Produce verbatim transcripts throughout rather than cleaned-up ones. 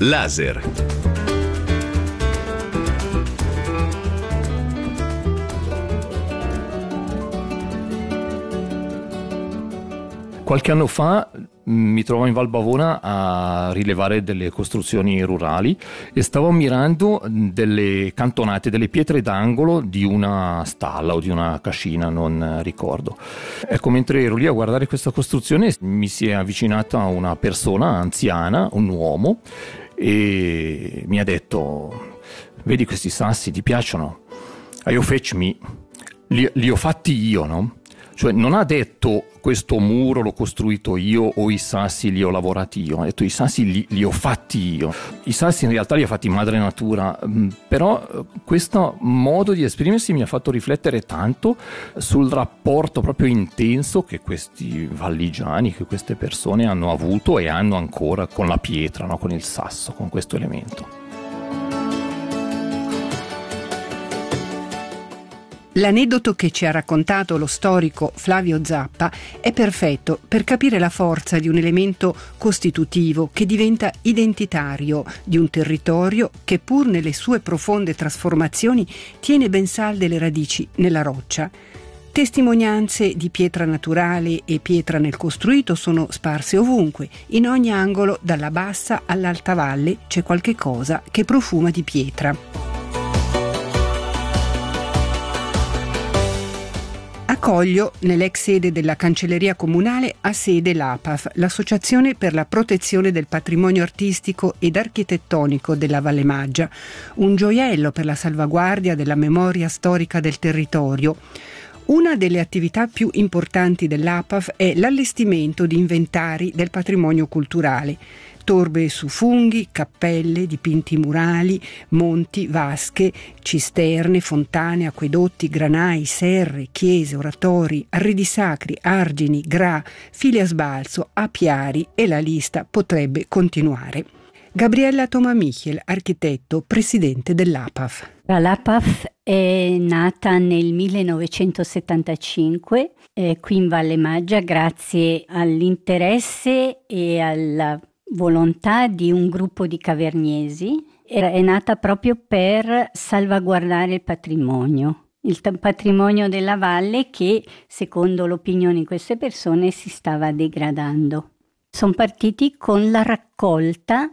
Laser. Qualche anno fa mi trovavo in Val Bavona a rilevare delle costruzioni rurali e stavo ammirando delle cantonate, delle pietre d'angolo di una stalla o di una cascina, non ricordo. Ecco, mentre ero lì a guardare questa costruzione mi si è avvicinata una persona anziana, un uomo, e mi ha detto: vedi questi sassi, ti piacciono? Io fetch me, li, li ho fatti io, no? Cioè non ha detto questo muro l'ho costruito io o i sassi li ho lavorati io, ha detto i sassi li, li ho fatti io. I sassi in realtà li ha fatti madre natura, però questo modo di esprimersi mi ha fatto riflettere tanto sul rapporto proprio intenso che questi valligiani, che queste persone hanno avuto e hanno ancora con la pietra, no? Con il sasso, con questo elemento. L'aneddoto che ci ha raccontato lo storico Flavio Zappa è perfetto per capire la forza di un elemento costitutivo che diventa identitario di un territorio che, pur nelle sue profonde trasformazioni, tiene ben salde le radici nella roccia. Testimonianze di pietra naturale e pietra nel costruito sono sparse ovunque. In ogni angolo, dalla bassa all'alta valle, c'è qualche cosa che profuma di pietra. A Coglio, nell'ex sede della Cancelleria Comunale, ha sede l'A P A F, l'Associazione per la protezione del patrimonio artistico ed architettonico della Valle Maggia, un gioiello per la salvaguardia della memoria storica del territorio. Una delle attività più importanti dell'A P A F è l'allestimento di inventari del patrimonio culturale. Torbe su funghi, cappelle, dipinti murali, monti, vasche, cisterne, fontane, acquedotti, granai, serre, chiese, oratori, arredi sacri, argini, gra, fili a sbalzo, apiari, e la lista potrebbe continuare. Gabriella Thoma-Michiel, architetto, presidente dell'A P A F. L'A P A F è nata nel millenovecentosettantacinque eh, qui in Valle Maggia grazie all'interesse e alla volontà di un gruppo di caverniesi. È nata proprio per salvaguardare il patrimonio, il t- patrimonio della valle che, secondo l'opinione di queste persone, si stava degradando. Sono partiti con la raccolta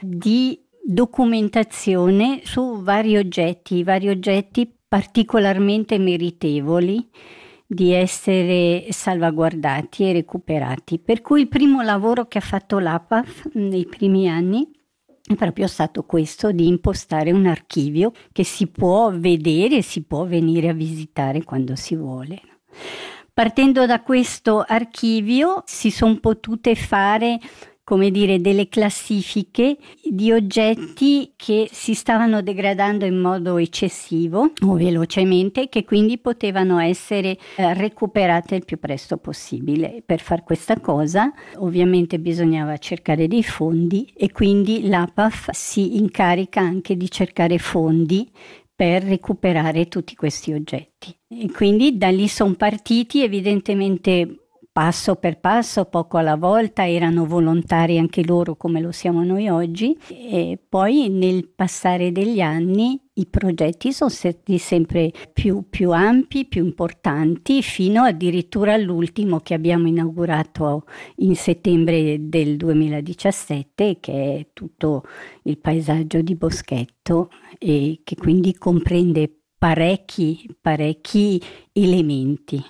di documentazione su vari oggetti, vari oggetti particolarmente meritevoli di essere salvaguardati e recuperati. Per cui il primo lavoro che ha fatto l'A P A F nei primi anni è proprio stato questo, di impostare un archivio che si può vedere, si può venire a visitare quando si vuole. Partendo da questo archivio si sono potute fare, come dire, delle classifiche di oggetti che si stavano degradando in modo eccessivo o velocemente, che quindi potevano essere eh, recuperate il più presto possibile. Per far questa cosa ovviamente bisognava cercare dei fondi e quindi l'A P A F si incarica anche di cercare fondi per recuperare tutti questi oggetti. E quindi da lì sono partiti, evidentemente passo per passo, poco alla volta, erano volontari anche loro come lo siamo noi oggi, e poi nel passare degli anni i progetti sono stati sempre più, più ampi, più importanti, fino addirittura all'ultimo che abbiamo inaugurato in settembre del duemiladiciassette, che è tutto il paesaggio di Boschetto e che quindi comprende parecchi, parecchi elementi.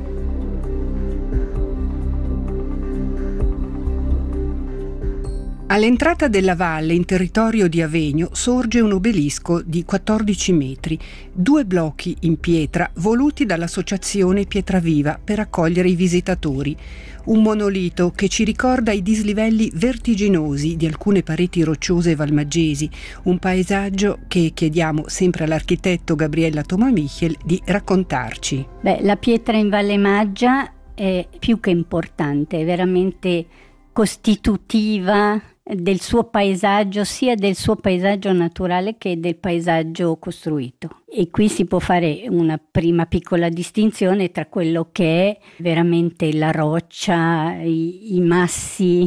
All'entrata della valle, in territorio di Avegno, sorge un obelisco di quattordici metri, due blocchi in pietra voluti dall'associazione Pietraviva per accogliere i visitatori. Un monolito che ci ricorda i dislivelli vertiginosi di alcune pareti rocciose valmaggesi, un paesaggio che chiediamo sempre all'architetto Gabriella Thoma-Michiel di raccontarci. Beh, la pietra in Valle Maggia è più che importante, è veramente costitutiva del suo paesaggio, sia del suo paesaggio naturale che del paesaggio costruito. E qui si può fare una prima piccola distinzione tra quello che è veramente la roccia, i, i massi,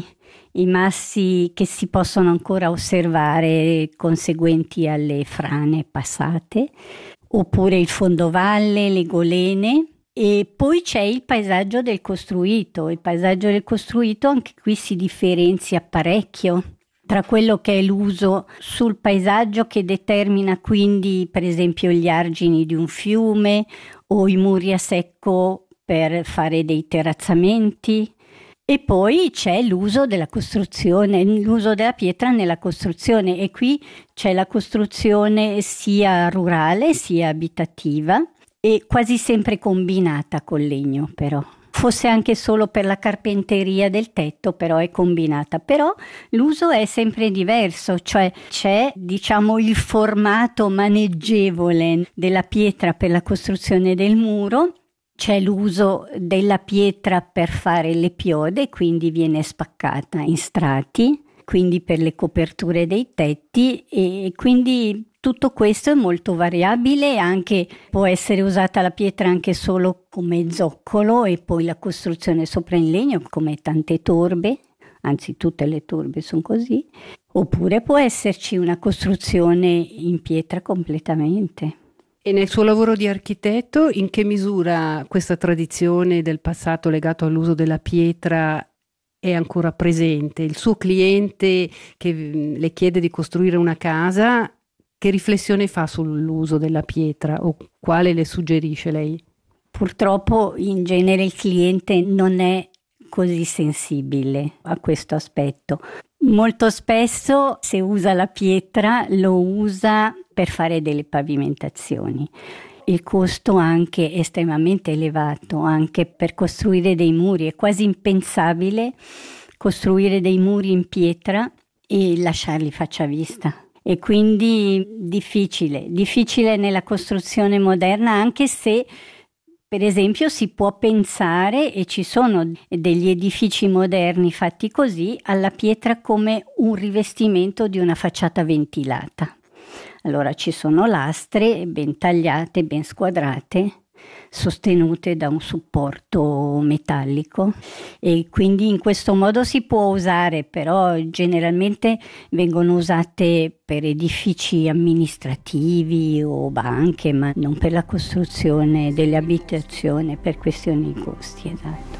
i massi che si possono ancora osservare conseguenti alle frane passate, oppure il fondovalle, le golene. E poi c'è il paesaggio del costruito. Il paesaggio del costruito anche qui si differenzia parecchio tra quello che è l'uso sul paesaggio, che determina quindi per esempio gli argini di un fiume o i muri a secco per fare dei terrazzamenti, e poi c'è l'uso della costruzione, l'uso della pietra nella costruzione, e qui c'è la costruzione sia rurale sia abitativa e quasi sempre combinata col legno, però. Fosse anche solo per la carpenteria del tetto, però è combinata. Però l'uso è sempre diverso, cioè c'è, diciamo, il formato maneggevole della pietra per la costruzione del muro, c'è l'uso della pietra per fare le piode, quindi viene spaccata in strati, quindi per le coperture dei tetti, e quindi tutto questo è molto variabile. Anche può essere usata la pietra anche solo come zoccolo e poi la costruzione sopra in legno, come tante torbe, anzi tutte le torbe sono così, oppure può esserci una costruzione in pietra completamente. E nel suo lavoro di architetto, in che misura questa tradizione del passato legato all'uso della pietra è ancora presente? Il suo cliente che le chiede di costruire una casa, che riflessione fa sull'uso della pietra, o quale le suggerisce lei? Purtroppo in genere il cliente non è così sensibile a questo aspetto. Molto spesso, se usa la pietra, lo usa per fare delle pavimentazioni. Il costo anche è estremamente elevato, anche per costruire dei muri. È quasi impensabile costruire dei muri in pietra e lasciarli faccia vista. E quindi difficile, difficile nella costruzione moderna, anche se per esempio si può pensare, e ci sono degli edifici moderni fatti così, alla pietra come un rivestimento di una facciata ventilata. Allora ci sono lastre ben tagliate, ben squadrate, sostenute da un supporto metallico, e quindi in questo modo si può usare, però generalmente vengono usate per edifici amministrativi o banche, ma non per la costruzione delle abitazioni, per questioni di costi, esatto.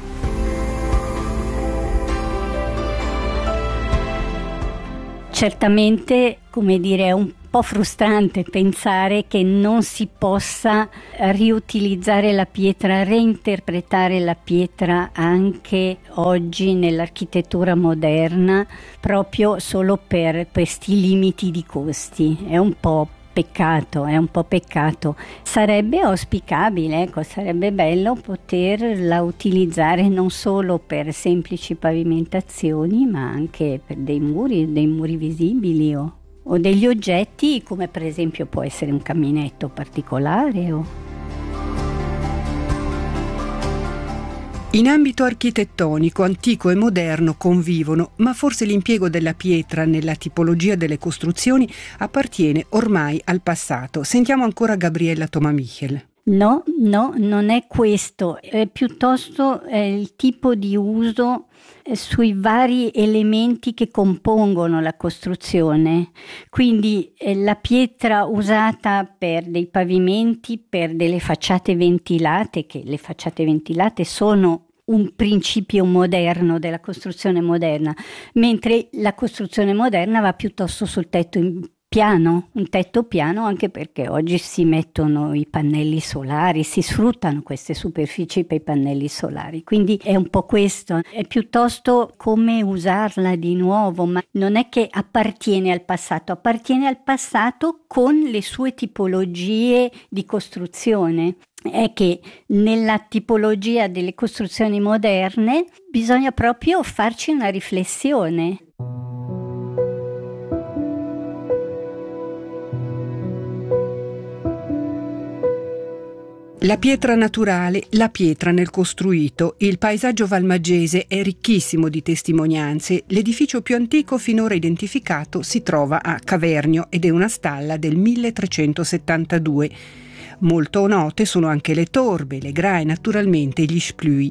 Certamente, come dire, è un po' frustrante pensare che non si possa riutilizzare la pietra, reinterpretare la pietra anche oggi nell'architettura moderna, proprio solo per questi limiti di costi. È un po' peccato, è un po' peccato. Sarebbe auspicabile, ecco, sarebbe bello poterla utilizzare non solo per semplici pavimentazioni, ma anche per dei muri, dei muri visibili o, o degli oggetti, come per esempio può essere un caminetto particolare o... In ambito architettonico, antico e moderno convivono, ma forse l'impiego della pietra nella tipologia delle costruzioni appartiene ormai al passato. Sentiamo ancora Gabriella Thoma-Michel. No, no, non è questo, è piuttosto è il tipo di uso sui vari elementi che compongono la costruzione. Quindi eh, la pietra usata per dei pavimenti, per delle facciate ventilate, che le facciate ventilate sono un principio moderno della costruzione moderna, mentre la costruzione moderna va piuttosto sul tetto in piano, un tetto piano, anche perché oggi si mettono i pannelli solari, si sfruttano queste superfici per i pannelli solari, quindi è un po' questo, è piuttosto come usarla di nuovo, ma non è che appartiene al passato, appartiene al passato con le sue tipologie di costruzione. È che nella tipologia delle costruzioni moderne bisogna proprio farci una riflessione. La pietra naturale, la pietra nel costruito. Il paesaggio valmaggese è ricchissimo di testimonianze. L'edificio più antico finora identificato si trova a Cavernio ed è una stalla del milletrecentosettantadue. Molto note sono anche le torbe, le grae, naturalmente gli splui.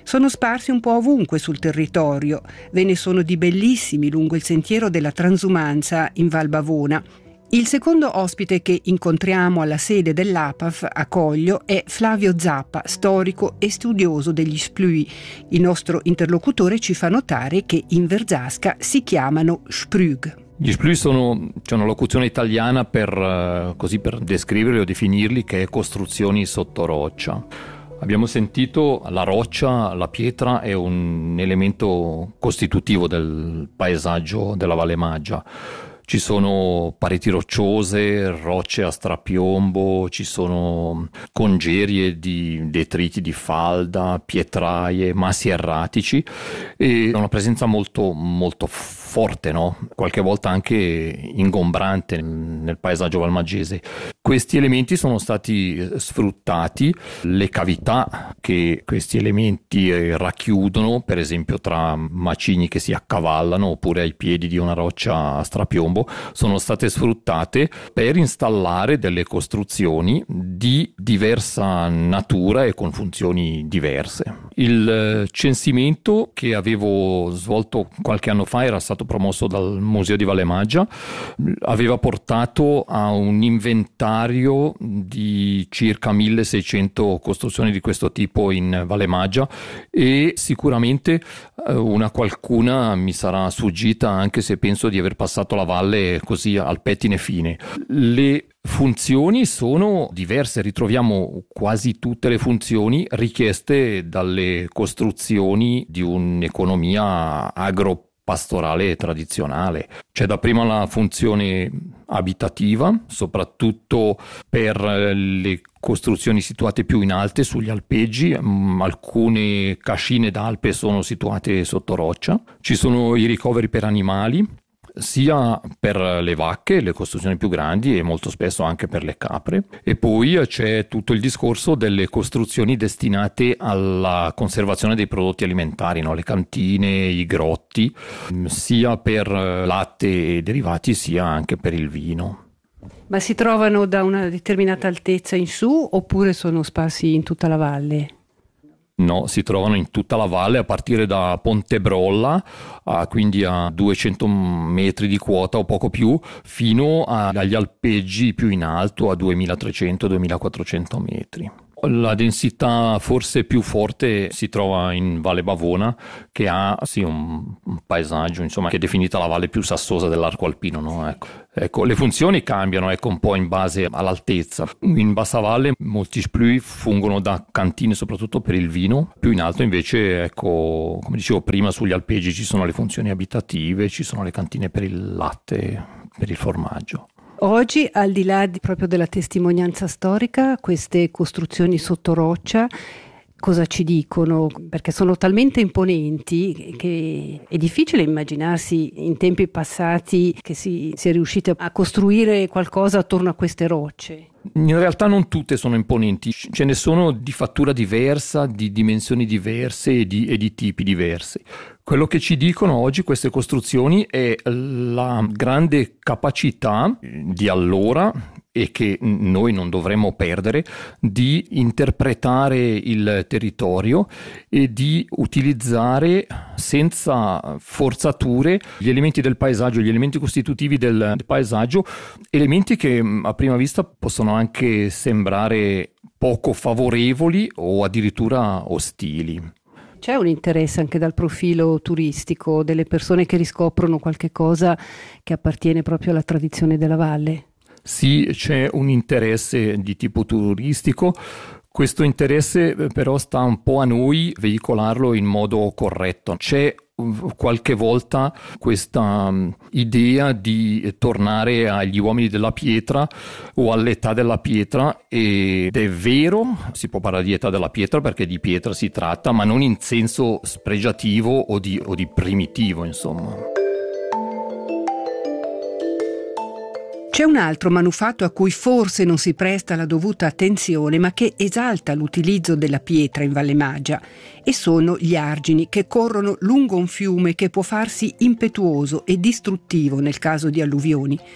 Sono sparsi un po' ovunque sul territorio. Ve ne sono di bellissimi lungo il sentiero della Transumanza in Val Bavona. Il secondo ospite che incontriamo alla sede dell'A P A F a Coglio è Flavio Zappa, storico e studioso degli Splui. Il nostro interlocutore ci fa notare che in Verzasca si chiamano Sprüg. Gli Splui sono, c'è una locuzione italiana per, così, per descriverli o definirli, che è costruzioni sotto roccia. Abbiamo sentito la roccia, la pietra è un elemento costitutivo del paesaggio della Valle Maggia. Ci sono pareti rocciose, rocce a strapiombo, ci sono congerie di detriti di falda, pietraie, massi erratici e una presenza molto, molto forte, no? Qualche volta anche ingombrante nel paesaggio valmaggese. Questi elementi sono stati sfruttati, le cavità che questi elementi racchiudono, per esempio tra macigni che si accavallano oppure ai piedi di una roccia a strapiombo, sono state sfruttate per installare delle costruzioni di diversa natura e con funzioni diverse. Il censimento che avevo svolto qualche anno fa era stato promosso dal Museo di Valle Maggia, aveva portato a un inventario di circa milleseicento costruzioni di questo tipo in Valle Maggia e sicuramente una qualcuna mi sarà sfuggita, anche se penso di aver passato la valle così al pettine fine. Le funzioni sono diverse, ritroviamo quasi tutte le funzioni richieste dalle costruzioni di un'economia agropastorale tradizionale. C'è dapprima la funzione abitativa, soprattutto per le costruzioni situate più in alte sugli alpeggi. Alcune cascine d'Alpe sono situate sotto roccia. Ci sono i ricoveri per animali, sia per le vacche, le costruzioni più grandi, e molto spesso anche per le capre. E poi c'è tutto il discorso delle costruzioni destinate alla conservazione dei prodotti alimentari, no? Le cantine, i grotti, sia per latte e derivati sia anche per il vino. Ma si trovano da una determinata altezza in su oppure sono sparsi in tutta la valle? No, si trovano in tutta la valle, a partire da Pontebrolla, a, quindi a duecento metri di quota o poco più, fino a, agli alpeggi più in alto, a duemilatrecento duemilaquattrocento metri. La densità forse più forte si trova in Valle Bavona, che ha sì, un, un paesaggio, insomma, che è definita la valle più sassosa dell'arco alpino, no? Ecco. Ecco, le funzioni cambiano, ecco, un po' in base all'altezza. In bassa valle molti Splui fungono da cantine soprattutto per il vino, più in alto invece, ecco, come dicevo prima, sugli alpeggi ci sono le funzioni abitative, ci sono le cantine per il latte, per il formaggio. Oggi, al di là di, proprio della testimonianza storica, queste costruzioni sotto roccia cosa ci dicono? Perché sono talmente imponenti che è difficile immaginarsi in tempi passati che si sia riusciti a costruire qualcosa attorno a queste rocce. In realtà non tutte sono imponenti, ce ne sono di fattura diversa, di dimensioni diverse e di, e di tipi diversi. Quello che ci dicono oggi queste costruzioni è la grande capacità di allora, e che noi non dovremmo perdere, di interpretare il territorio e di utilizzare senza forzature gli elementi del paesaggio, gli elementi costitutivi del paesaggio, elementi che a prima vista possono anche sembrare poco favorevoli o addirittura ostili. C'è un interesse anche dal profilo turistico delle persone che riscoprono qualche cosa che appartiene proprio alla tradizione della valle? Sì, c'è un interesse di tipo turistico. Questo interesse però sta un po' a noi veicolarlo in modo corretto. C'è qualche volta questa idea di tornare agli uomini della pietra o all'età della pietra, ed è vero, si può parlare di età della pietra perché di pietra si tratta, ma non in senso spregiativo o di, o di primitivo, insomma. C'è un altro manufatto a cui forse non si presta la dovuta attenzione, ma che esalta l'utilizzo della pietra in Valle Maggia, e sono gli argini che corrono lungo un fiume che può farsi impetuoso e distruttivo nel caso di alluvioni.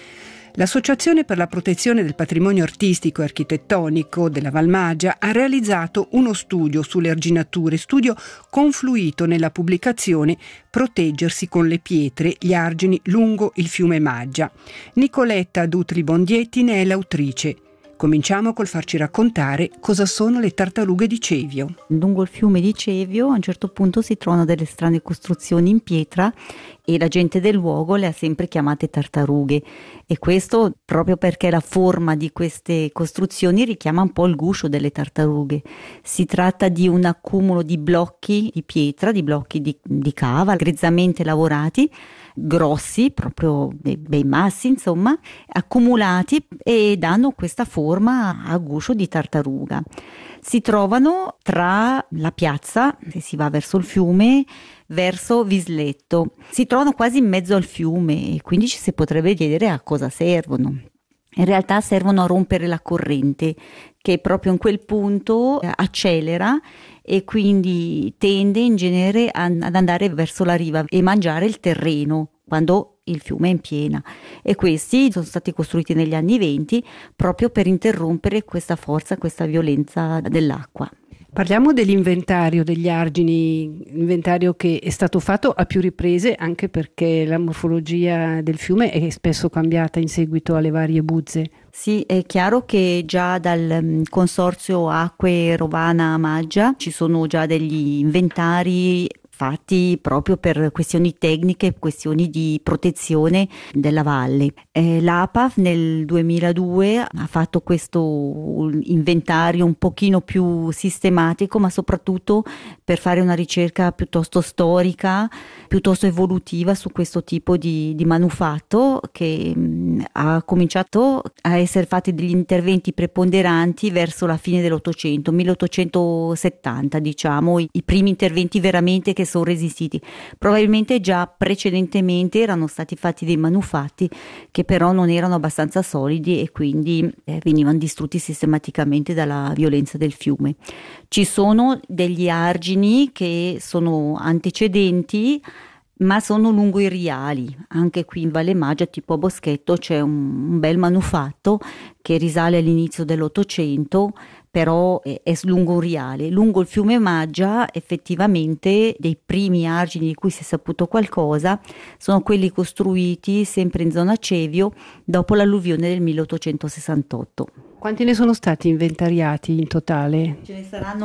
L'Associazione per la protezione del patrimonio artistico e architettonico della Valmagia ha realizzato uno studio sulle arginature, studio confluito nella pubblicazione Proteggersi con le pietre, gli argini lungo il fiume Maggia. Nicoletta Dutri Bondietti ne è l'autrice. Cominciamo col farci raccontare cosa sono le tartarughe di Cevio. Lungo il fiume di Cevio a un certo punto si trovano delle strane costruzioni in pietra e la gente del luogo le ha sempre chiamate tartarughe, e questo proprio perché la forma di queste costruzioni richiama un po' il guscio delle tartarughe. Si tratta di un accumulo di blocchi di pietra, di blocchi di, di cava grizzamente lavorati, grossi, proprio bei, bei massi insomma, accumulati, e danno questa forma a guscio di tartaruga. Si trovano tra la piazza, se si va verso il fiume, verso Visletto. Si trovano quasi in mezzo al fiume, e quindi ci si potrebbe chiedere a cosa servono. In realtà servono a rompere la corrente, che proprio in quel punto accelera e quindi tende in genere ad andare verso la riva e mangiare il terreno quando il fiume è in piena, e questi sono stati costruiti negli anni venti proprio per interrompere questa forza, questa violenza dell'acqua. Parliamo dell'inventario degli argini, inventario che è stato fatto a più riprese, anche perché la morfologia del fiume è spesso cambiata in seguito alle varie buzze. Sì, è chiaro che già dal Consorzio Acque Rovana Maggia ci sono già degli inventari fatti proprio per questioni tecniche, questioni di protezione della valle. Eh, L'A P A F nel duemiladue ha fatto questo inventario un pochino più sistematico, ma soprattutto per fare una ricerca piuttosto storica, piuttosto evolutiva su questo tipo di, di manufatto, che mh, ha cominciato a essere fatti degli interventi preponderanti verso la fine dell'Ottocento, milleottocentosettanta diciamo, i, i primi interventi veramente che sono resistiti. Probabilmente già precedentemente erano stati fatti dei manufatti che però non erano abbastanza solidi e quindi eh, venivano distrutti sistematicamente dalla violenza del fiume. Ci sono degli argini che sono antecedenti, ma sono lungo i riali. Anche qui in Valle Maggia, tipo a Boschetto, c'è un, un bel manufatto che risale all'inizio dell'Ottocento, però è, è lungo un riale. Lungo il fiume Maggia, effettivamente, dei primi argini di cui si è saputo qualcosa sono quelli costruiti sempre in zona Cevio dopo l'alluvione del milleottocentosessantotto. Quanti ne sono stati inventariati in totale? Ce ne saranno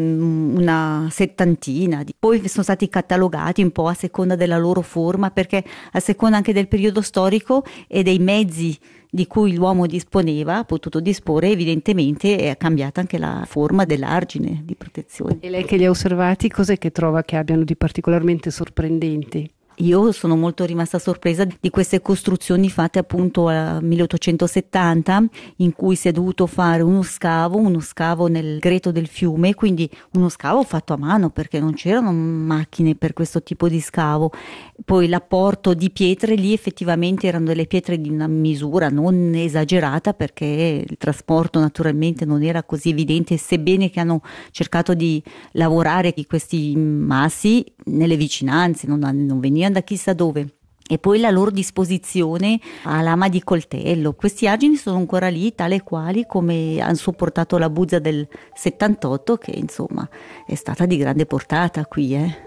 una settantina, poi sono stati catalogati un po' a seconda della loro forma, perché a seconda anche del periodo storico e dei mezzi di cui l'uomo disponeva, ha potuto disporre, evidentemente è cambiata anche la forma dell'argine di protezione. E lei che li ha osservati, cos'è che trova che abbiano di particolarmente sorprendenti? Io sono molto rimasta sorpresa di queste costruzioni fatte appunto al milleottocentosettanta, in cui si è dovuto fare uno scavo, uno scavo nel greto del fiume, quindi uno scavo fatto a mano perché non c'erano macchine per questo tipo di scavo. Poi l'apporto di pietre lì effettivamente erano delle pietre di una misura non esagerata, perché il trasporto naturalmente non era così evidente, sebbene che hanno cercato di lavorare questi massi nelle vicinanze, non, non venivano da chissà dove. E poi la loro disposizione a lama di coltello. Questi argini sono ancora lì, tale e quali come hanno sopportato la buzza del settantotto, che insomma è stata di grande portata qui, eh.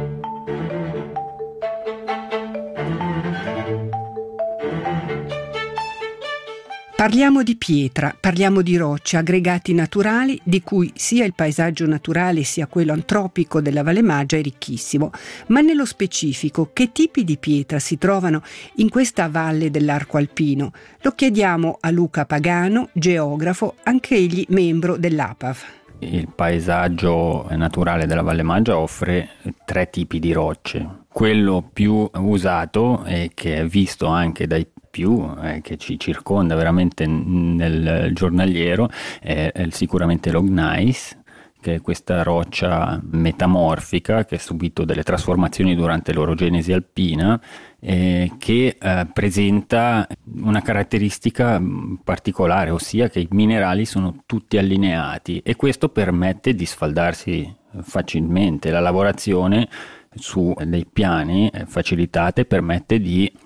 Parliamo di pietra, parliamo di rocce, aggregati naturali di cui sia il paesaggio naturale sia quello antropico della Valle Maggia è ricchissimo. Ma nello specifico, che tipi di pietra si trovano in questa valle dell'Arco Alpino? Lo chiediamo a Luca Pagano, geografo, anche egli membro dell'A P A F. Il paesaggio naturale della Valle Maggia offre tre tipi di rocce. Quello più usato e che è visto anche dai più eh, che ci circonda veramente nel giornaliero è, è sicuramente l'Ogneis, che è questa roccia metamorfica che ha subito delle trasformazioni durante l'orogenesi alpina, eh, che eh, presenta una caratteristica particolare, ossia che i minerali sono tutti allineati, e questo permette di sfaldarsi facilmente. La lavorazione su dei piani facilitate permette di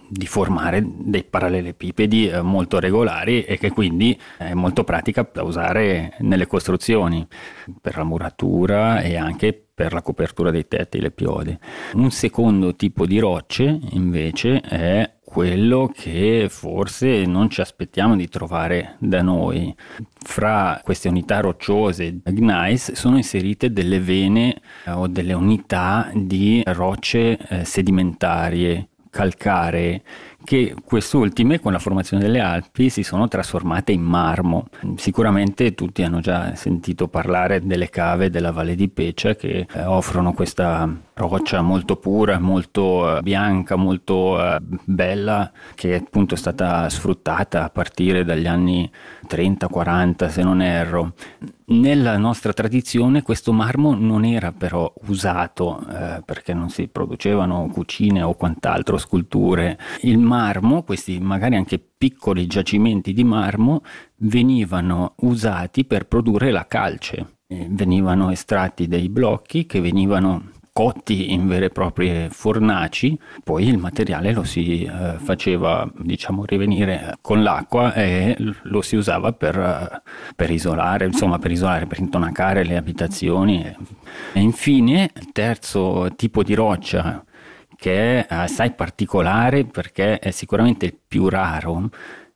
di formare dei parallelepipedi molto regolari e che quindi è molto pratica da usare nelle costruzioni, per la muratura e anche per la copertura dei tetti e le piode. Un secondo tipo di rocce invece è quello che forse non ci aspettiamo di trovare da noi. Fra queste unità rocciose gneiss sono inserite delle vene eh, o delle unità di rocce eh, sedimentarie, calcaree, che quest'ultime con la formazione delle Alpi si sono trasformate in marmo. Sicuramente tutti hanno già sentito parlare delle cave della Valle di Pecia che eh, offrono questa roccia molto pura, molto eh, bianca, molto eh, bella, che appunto è stata sfruttata a partire dagli anni trenta quaranta se non erro. Nella nostra tradizione questo marmo non era però usato eh, perché non si producevano cucine o quant'altro, sculture. Il marmo, questi magari anche piccoli giacimenti di marmo, venivano usati per produrre la calce. Eh, venivano estratti dei blocchi che venivano cotti in vere e proprie fornaci, poi il materiale lo si eh, faceva diciamo rivenire con l'acqua e lo si usava per, per isolare, insomma per isolare, per intonacare le abitazioni. E infine il terzo tipo di roccia, che è assai particolare perché è sicuramente il più raro,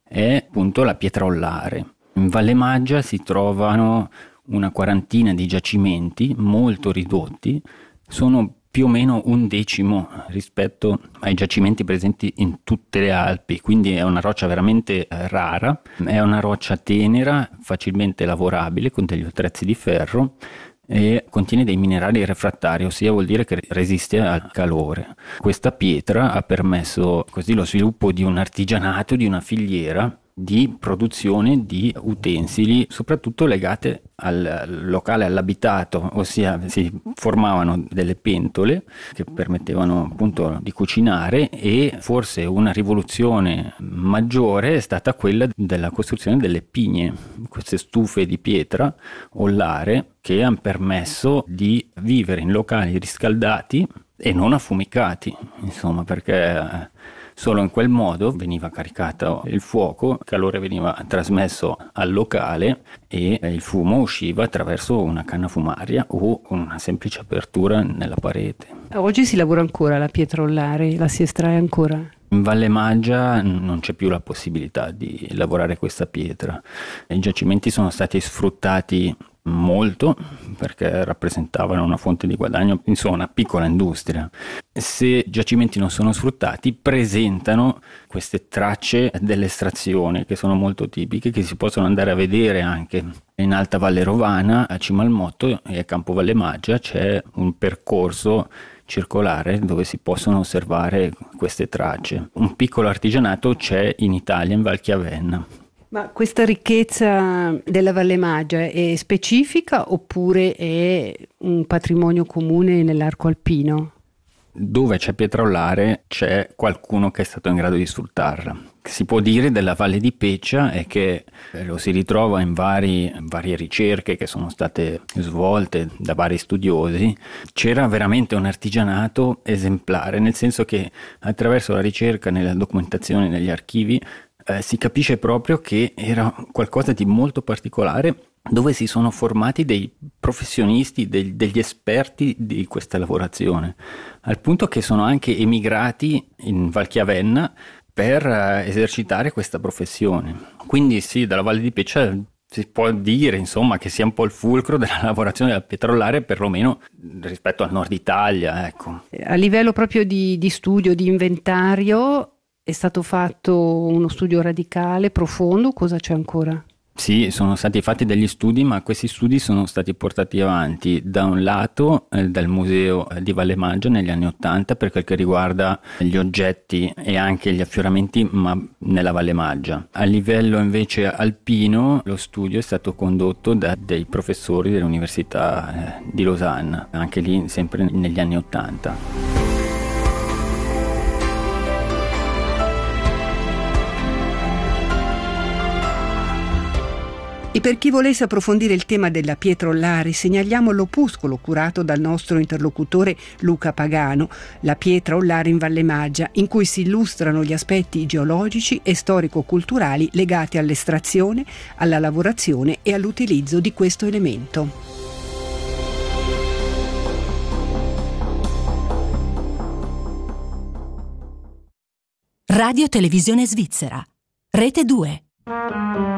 è appunto la pietra ollare. In Valle Maggia si trovano una quarantina di giacimenti molto ridotti, sono più o meno un decimo rispetto ai giacimenti presenti in tutte le Alpi, quindi è una roccia veramente rara, è una roccia tenera, facilmente lavorabile con degli attrezzi di ferro e contiene dei minerali refrattari, ossia vuol dire che resiste al calore. Questa pietra ha permesso così lo sviluppo di un artigianato, di una filiera di produzione di utensili, soprattutto legate al locale, all'abitato, ossia si formavano delle pentole che permettevano appunto di cucinare, e forse una rivoluzione maggiore è stata quella della costruzione delle pigne, queste stufe di pietra ollare che hanno permesso di vivere in locali riscaldati e non affumicati, insomma, perché solo in quel modo veniva caricato il fuoco, il calore veniva trasmesso al locale e il fumo usciva attraverso una canna fumaria o con una semplice apertura nella parete. Oggi si lavora ancora la pietra ollare, la si estrae ancora? In Valle Maggia non c'è più la possibilità di lavorare questa pietra. I giacimenti sono stati sfruttati molto perché rappresentavano una fonte di guadagno, insomma una piccola industria. Se giacimenti non sono sfruttati, presentano queste tracce dell'estrazione che sono molto tipiche, che si possono andare a vedere anche in Alta Valle Rovana, a Cima al Motto e a Campo Valle Maggia. C'è un percorso circolare dove si possono osservare queste tracce. Un piccolo artigianato c'è in Italia, in Val Chiavenna. Ma questa ricchezza della Valle Maggia è specifica oppure è un patrimonio comune nell'arco alpino? Dove c'è pietra ollare c'è qualcuno che è stato in grado di sfruttarla. Si può dire della Valle di Pecia è che lo si ritrova in vari, varie ricerche che sono state svolte da vari studiosi. C'era veramente un artigianato esemplare, nel senso che attraverso la ricerca, nella documentazione, negli archivi, eh, si capisce proprio che era qualcosa di molto particolare, dove si sono formati dei professionisti, dei, degli esperti di questa lavorazione, al punto che sono anche emigrati in Val Chiavenna per uh, esercitare questa professione. Quindi sì, dalla Valle di Pecia si può dire insomma che sia un po' il fulcro della lavorazione della pietra ollare, perlomeno rispetto al nord Italia, ecco. A livello proprio di, di studio, di inventario, è stato fatto uno studio radicale, profondo, cosa c'è ancora? Sì, sono stati fatti degli studi, ma questi studi sono stati portati avanti da un lato eh, dal museo di Valle Maggia negli anni Ottanta per quel che riguarda gli oggetti e anche gli affioramenti, ma nella Valle Maggia. A livello invece alpino lo studio è stato condotto da dei professori dell'Università eh, di Losanna, anche lì sempre negli anni Ottanta. E per chi volesse approfondire il tema della pietra Ollari, segnaliamo l'opuscolo curato dal nostro interlocutore Luca Pagano, La pietra Ollari in Valle Maggia, in cui si illustrano gli aspetti geologici e storico-culturali legati all'estrazione, alla lavorazione e all'utilizzo di questo elemento. Radio Televisione Svizzera, Rete due.